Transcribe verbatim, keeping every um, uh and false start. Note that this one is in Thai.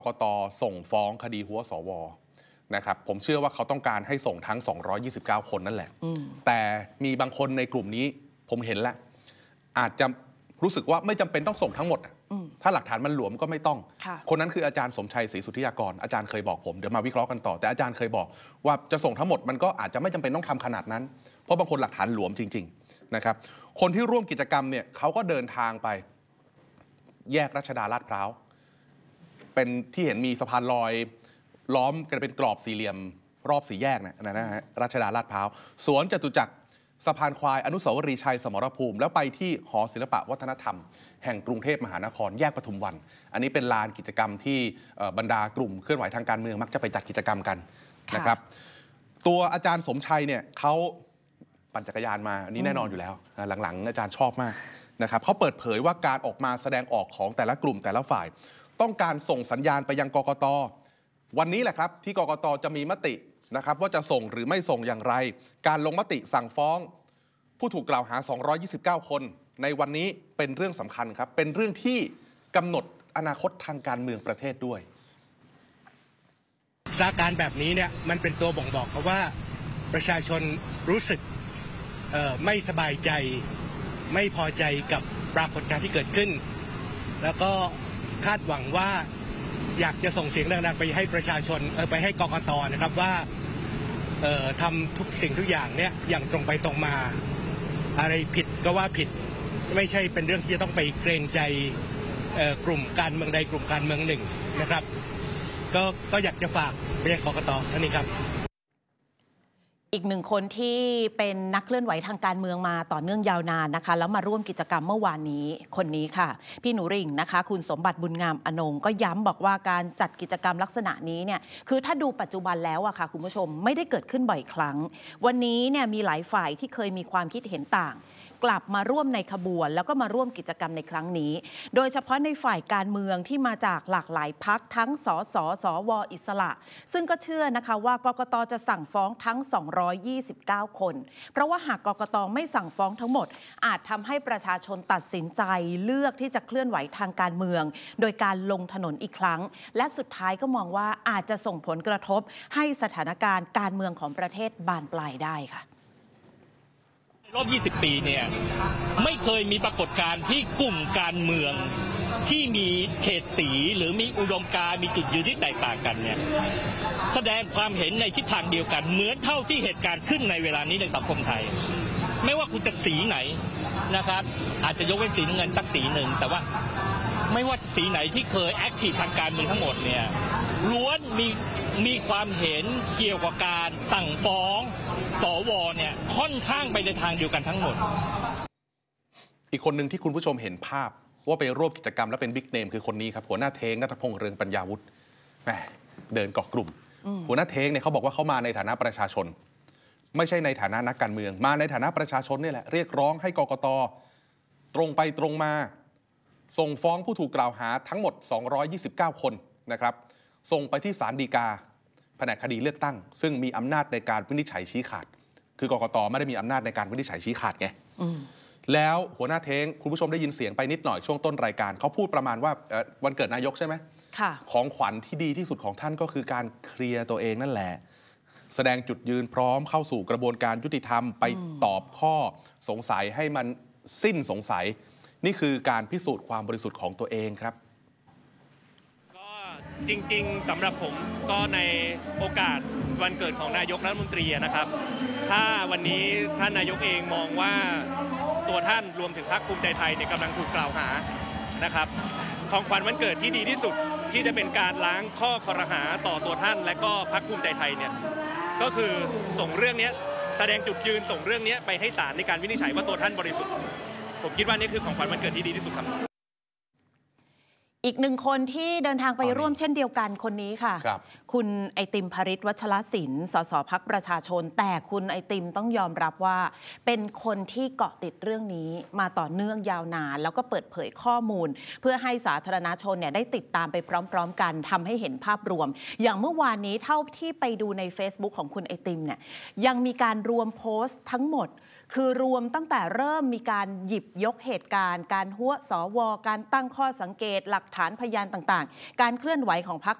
กต.ส่งฟ้องคดีหัวสวนะครับผมเชื่อว่าเขาต้องการให้ส่งทั้งสองร้อยยี่สิบเก้าคนนั่นแหละแต่มีบางคนในกลุ่มนี้ผมเห็นแล้วอาจจะรู้สึกว่าไม่จำเป็นต้องส่งทั้งหมดถ้าหลักฐานมันหลวมก็ไม่ต้องคนนั้นคืออาจารย์สมชัยศรีสุทธิยากรอาจารย์เคยบอกผมเดี๋ยวมาวิเคราะห์กันต่อแต่อาจารย์เคยบอกว่าจะส่งทั้งหมดมันก็อาจจะไม่จำเป็นต้องทำขนาดนั้นเพราะบางคนหลักฐานหลวมจริงๆนะครับคนที่ร่วมกิจกรรมเนี่ยเขาก็เดินทางไปแยกรัชดาลาดพร้าวเป็นที่เห็นมีสะพานลอยล้อมกันเป็นกรอบสี่เหลี่ยมรอบสี่แยกนะนะฮะรัชดาลาดพร้าวสวนจตุจักรสะพานควายอนุสาวรีย์ชัยสมรภูมิแล้วไปที่หอศิลปะวัฒนธรรมแห่งกรุงเทพมหานครแยกปทุมวันอันนี้เป็นลานกิจกรรมที่บรรดากลุ่มเคลื่อนไหวทางการเมืองมักจะไปจัดกิจกรรมกันนะครับตัวอาจารย์สมชัยเนี่ยเขาปั่นจักรยานมาอันนี้แน่นอนอยู่แล้วหลังๆอาจารย์ชอบมากนะครับเขาเปิดเผยว่าการออกมาแสดงออกของแต่ละกลุ่มแต่ละฝ่ายต้องการส่งสัญญาณไปยังกกต.วันนี้แหละครับที่กกต.จะมีมตินะครับว่าจะส่งหรือไม่ส่งอย่างไรการลงมติสั่งฟ้องผู้ถูกกล่าวหาสองร้อยยี่สิบเก้าคนในวันนี้เป็นเรื่องสำคัญครับเป็นเรื่องที่กำหนดอนาคตทางการเมืองประเทศด้วยสถานการณ์แบบนี้เนี่ยมันเป็นตัวบ่งบอกเขาว่าประชาชนรู้สึกไม่สบายใจไม่พอใจกับปรากฏการณ์ที่เกิดขึ้นแล้วก็คาดหวังว่าอยากจะส่งเสียงดังๆไปให้ประชาชนเออไปให้กกต.นะครับว่าเอ่อทำทุกสิ่งทุกอย่างเนี่ยอย่างตรงไปตรงมาอะไรผิดก็ว่าผิดไม่ใช่เป็นเรื่องที่จะต้องไปเกรงใจกลุ่มการเมืองใดกลุ่มการเมืองหนึ่งนะครับก็ก็อยากจะฝากไปยังกกต.ท่านนี้ครับอีกหนึ่งคนที่เป็นนักเคลื่อนไหวทางการเมืองมาต่อเนื่องยาวนานนะคะแล้วมาร่วมกิจกรรมเมื่อวานนี้คนนี้ค่ะพี่หนูริ่งนะคะคุณสมบัติบุญงามอนงก็ย้ำบอกว่าการจัดกิจกรรมลักษณะนี้เนี่ยคือถ้าดูปัจจุบันแล้วอะค่ะคุณผู้ชมไม่ได้เกิดขึ้นบ่อยครั้งวันนี้เนี่ยมีหลายฝ่ายที่เคยมีความคิดเห็นต่างกลับมาร่วมในขบวนแล้วก็มาร่วมกิจกรรมในครั้งนี้โดยเฉพาะในฝ่ายการเมืองที่มาจากหลากหลายพรรคทั้งสสสวอิสระซึ่งก็เชื่อนะคะว่ากกต.จะสั่งฟ้องทั้งสองร้อยยี่สิบเก้าคนเพราะว่าหากกกต.ไม่สั่งฟ้องทั้งหมดอาจทำให้ประชาชนตัดสินใจเลือกที่จะเคลื่อนไหวทางการเมืองโดยการลงถนนอีกครั้งและสุดท้ายก็มองว่าอาจจะส่งผลกระทบให้สถานการณ์การเมืองของประเทศบานปลายได้ค่ะรอบยี่สิบปีเนี่ยไม่เคยมีปรากฏการณ์ที่กลุ่มการเมืองที่มีเฉดสีหรือมีอุดมการณ์มีจุดยืนที่แตกต่างกันเนี่ยแสดงความเห็นในทิศทางเดียวกันเหมือนเท่าที่เหตุการณ์ขึ้นในเวลานี้ในสังคมไทยไม่ว่าคุณจะสีไหนนะครับอาจจะยกเว้นสีน้ำเงินสักสีหนึ่งแต่ว่าไม่ว่าสีไหนที่เคยแอคทีฟทางการเมืองทั้งหมดเนี่ยล้วนมีมีความเห็นเกี่ยวกับการสั่งฟ้องสวเนี่ยค่อนข้างไปในทางเดียวกันทั้งหมดอีกคนหนึ่งที่คุณผู้ชมเห็นภาพว่าไปร่วมกิจกรรมและเป็นบิ๊กเนมคือคนนี้ครับหัวหน้าเท้งณัฐพงษ์เรืองปัญญาวุฒิแหมเดินเกาะกลุ่มหัวหน้าเท้งเนี่ยเขาบอกว่าเขามาในฐานะประชาชนไม่ใช่ในฐานะนักการเมืองมาในฐานะประชาชนนี่แหละเรียกร้องให้กกต.ตรงไปตรงมาส่งฟ้องผู้ถูกกล่าวหาทั้งหมดสองร้อยยี่สิบเก้าคนนะครับส่งไปที่ศาลฎีกาแผนกคดีเลือกตั้งซึ่งมีอำนาจในการวินิจฉัยชี้ขาดคือกกต.ไม่ได้มีอำนาจในการวินิจฉัยชี้ขาดไงแล้วหัวหน้าเท้งคุณผู้ชมได้ยินเสียงไปนิดหน่อยช่วงต้นรายการเขาพูดประมาณว่าวันเกิดนายกใช่ไหมของขวัญที่ดีที่สุดของท่านก็คือการเคลียร์ตัวเองนั่นแหละแสดงจุดยืนพร้อมเข้าสู่กระบวนการยุติธรรมไปตอบข้อสงสัยให้มันสิ้นสงสัยนี่คือการพิสูจน์ความบริสุทธิ์ของตัวเองครับก็จริงๆสำหรับผมก็ในโอกาสวันเกิดของนายกรัฐมนตรีนะครับถ้าวันนี้ท่านนายกเองมองว่าตัวท่านรวมถึงพรรคภูมิใจไทยเนี่ยกำลังถูกกล่าวหานะครับของขวัญวันเกิดที่ดีที่สุดที่จะเป็นการล้างข้อคอรหาต่อตัวท่านและก็พรรคภูมิใจไทยเนี่ยก็คือส่งเรื่องนี้แสดงจุดยืนส่งเรื่องนี้ไปให้ศาลในการวินิจฉัยว่าตัวท่านบริสุทธิ์ผมคิดว่านี่คือของขวัญวันเกิดที่ดีที่สุดครับอีกหนึ่งคนที่เดินทางไปร่วมเช่นเดียวกันคนนี้ค่ะคุณไอติมภริษวัชรศิลป์สสพรรคประชาชนแต่คุณไอติมต้องยอมรับว่าเป็นคนที่เกาะติดเรื่องนี้มาต่อเนื่องยาวนานแล้วก็เปิดเผยข้อมูลเพื่อให้สาธารณชนเนี่ยได้ติดตามไปพร้อมๆกันทำให้เห็นภาพรวมอย่างเมื่อวานนี้เท่าที่ไปดูใน Facebook ของคุณไอติมเนี่ยยังมีการรวมโพสต์ทั้งหมดคือรวมตั้งแต่เริ่มมีการหยิบยกเหตุการณ์การหัวสวการตั้งข้อสังเกตหลักฐานพยานต่างๆการเคลื่อนไหวของพรรค